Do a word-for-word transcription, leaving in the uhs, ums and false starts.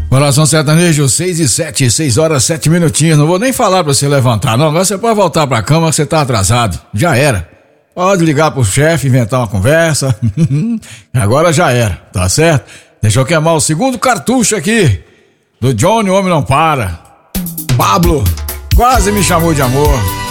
Coração Sertanejo, seis e sete, seis horas, sete minutinhos. Não vou nem falar pra você levantar, não. Agora você pode voltar pra cama que você tá atrasado. Já era. Pode ligar pro chefe, inventar uma conversa. Agora já era, tá certo? Deixa eu queimar o segundo cartucho aqui. Do Johnny, o Homem Não Para. Pablo, quase me chamou de amor.